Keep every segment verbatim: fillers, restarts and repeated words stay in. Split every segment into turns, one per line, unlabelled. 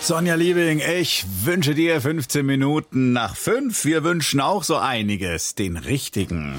Sonja Liebing, ich wünsche dir fünfzehn Minuten nach fünf. Wir wünschen auch so einiges, den richtigen.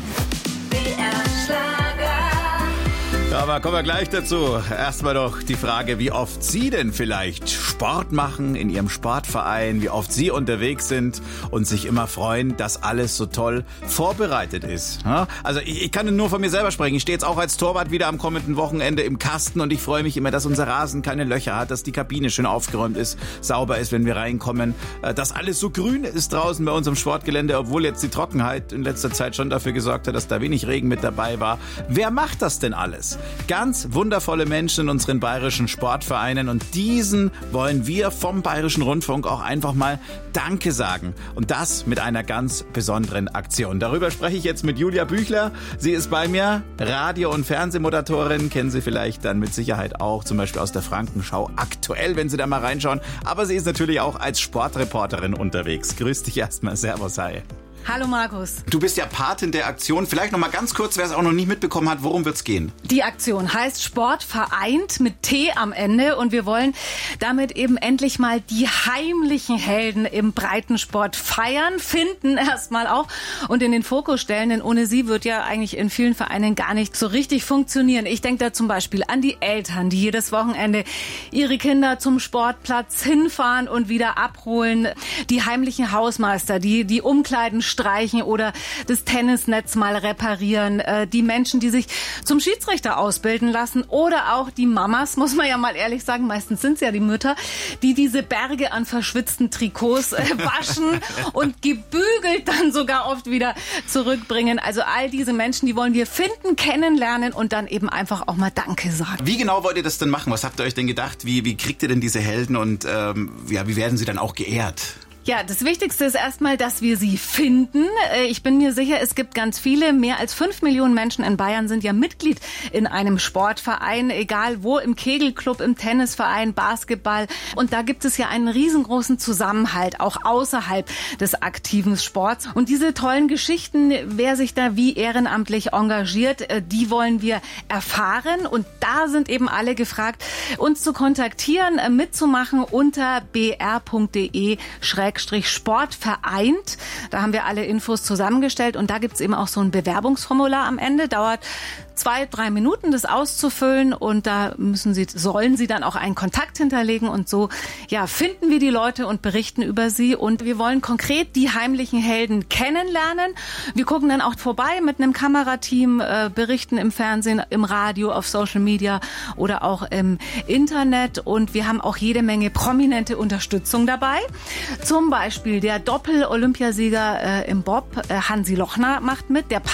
Aber kommen wir gleich dazu. Erstmal doch die Frage, wie oft Sie denn vielleicht Sport machen in Ihrem Sportverein, wie oft Sie unterwegs sind und sich immer freuen, dass alles so toll vorbereitet ist. Also ich kann nur von mir selber sprechen. Ich stehe jetzt auch als Torwart wieder am kommenden Wochenende im Kasten und ich freue mich immer, dass unser Rasen keine Löcher hat, dass die Kabine schön aufgeräumt ist, sauber ist, wenn wir reinkommen, dass alles so grün ist draußen bei unserem Sportgelände, obwohl jetzt die Trockenheit in letzter Zeit schon dafür gesorgt hat, dass da wenig Regen mit dabei war. Wer macht das denn alles? Ganz wundervolle Menschen in unseren bayerischen Sportvereinen und diesen wollen wir vom Bayerischen Rundfunk auch einfach mal Danke sagen und das mit einer ganz besonderen Aktion. Darüber spreche ich jetzt mit Julia Büchler. Sie ist bei mir, Radio- und Fernsehmoderatorin, kennen Sie vielleicht dann mit Sicherheit auch, zum Beispiel aus der Frankenschau aktuell, wenn Sie da mal reinschauen. Aber sie ist natürlich auch als Sportreporterin unterwegs. Grüß dich erstmal, servus, hi.
Hallo Markus.
Du bist ja Patin der Aktion. Vielleicht noch mal ganz kurz, wer es auch noch nicht mitbekommen hat, worum wird's gehen?
Die Aktion heißt Sport vereint mit T am Ende und wir wollen damit eben endlich mal die heimlichen Helden im Breitensport feiern, finden erstmal auch und in den Fokus stellen, denn ohne sie wird ja eigentlich in vielen Vereinen gar nicht so richtig funktionieren. Ich denke da zum Beispiel an die Eltern, die jedes Wochenende ihre Kinder zum Sportplatz hinfahren und wieder abholen, die heimlichen Hausmeister, die die Umkleiden streichen oder das Tennisnetz mal reparieren, äh, die Menschen, die sich zum Schiedsrichter ausbilden lassen oder auch die Mamas, muss man ja mal ehrlich sagen, meistens sind es ja die Mütter, die diese Berge an verschwitzten Trikots äh, waschen und gebügelt dann sogar oft wieder zurückbringen. Also all diese Menschen, die wollen wir finden, kennenlernen und dann eben einfach auch mal Danke sagen.
Wie genau wollt ihr das denn machen? Was habt ihr euch denn gedacht? Wie, wie kriegt ihr denn diese Helden und ähm, ja, wie werden sie dann auch geehrt?
Ja, das Wichtigste ist erstmal, dass wir sie finden. Ich bin mir sicher, es gibt ganz viele, mehr als fünf Millionen Menschen in Bayern sind ja Mitglied in einem Sportverein, egal wo, im Kegelclub, im Tennisverein, Basketball. Und da gibt es ja einen riesengroßen Zusammenhalt, auch außerhalb des aktiven Sports. Und diese tollen Geschichten, wer sich da wie ehrenamtlich engagiert, die wollen wir erfahren. Und da sind eben alle gefragt, uns zu kontaktieren, mitzumachen unter b r punkt d e schrägstrich Sport vereint. Da haben wir alle Infos zusammengestellt und da gibt's eben auch so ein Bewerbungsformular am Ende. Dauert zwei, drei Minuten, das auszufüllen und da müssen Sie, sollen Sie dann auch einen Kontakt hinterlegen und so, ja, finden wir die Leute und berichten über sie und wir wollen konkret die heimlichen Helden kennenlernen. Wir gucken dann auch vorbei mit einem Kamerateam, äh, berichten im Fernsehen, im Radio, auf Social Media oder auch im Internet und wir haben auch jede Menge prominente Unterstützung dabei. Zum Beispiel der Doppel-Olympiasieger äh, im Bob, äh, Hansi Lochner macht mit, der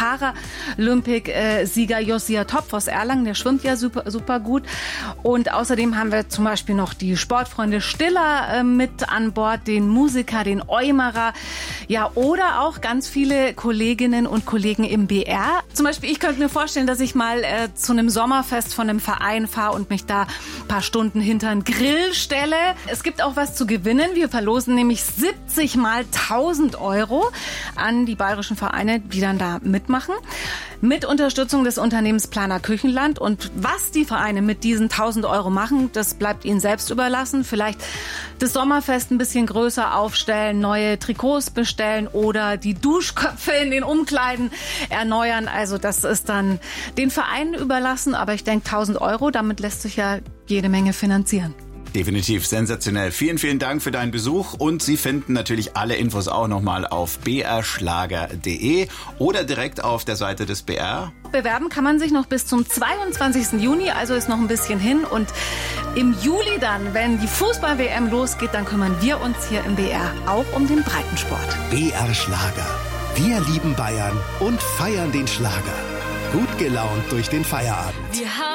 Paralympik-Sieger äh, Josia Topf aus Erlangen, der schwimmt ja super, super gut. Und außerdem haben wir zum Beispiel noch die Sportfreunde Stiller äh, mit an Bord, den Musiker, den Eumerer, ja, oder auch ganz viele Kolleginnen und Kollegen im B R. Zum Beispiel, ich könnte mir vorstellen, dass ich mal äh, zu einem Sommerfest von einem Verein fahre und mich da ein paar Stunden hinter einen Grill stelle. Es gibt auch was zu gewinnen. Wir verlosen nämlich siebzig mal tausend Euro an die bayerischen Vereine, die dann da mitmachen. Mit Unterstützung des Unternehmens Planer Küchenland. Und was die Vereine mit diesen tausend Euro machen, das bleibt ihnen selbst überlassen. Vielleicht das Sommerfest ein bisschen größer aufstellen, neue Trikots bestellen oder die Duschköpfe in den Umkleiden erneuern. Also das ist dann den Vereinen überlassen. Aber ich denke, tausend Euro, damit lässt sich ja jede Menge finanzieren.
Definitiv sensationell. Vielen, vielen Dank für deinen Besuch und Sie finden natürlich alle Infos auch nochmal auf b r schlager punkt d e oder direkt auf der Seite des B R.
Bewerben kann man sich noch bis zum zweiundzwanzigsten Juni, also ist noch ein bisschen hin. Und im Juli dann, wenn die Fußball-W M losgeht, dann kümmern wir uns hier im B R auch um den Breitensport.
B R Schlager. Wir lieben Bayern und feiern den Schlager. Gut gelaunt durch den Feierabend.